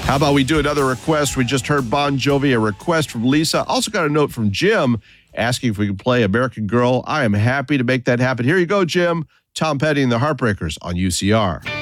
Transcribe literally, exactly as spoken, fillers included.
How about we do another request? We just heard Bon Jovi, a request from Lisa. Also got a note from Jim asking if we could play American Girl. I am happy to make that happen. Here you go, Jim. Tom Petty and the Heartbreakers on U C R.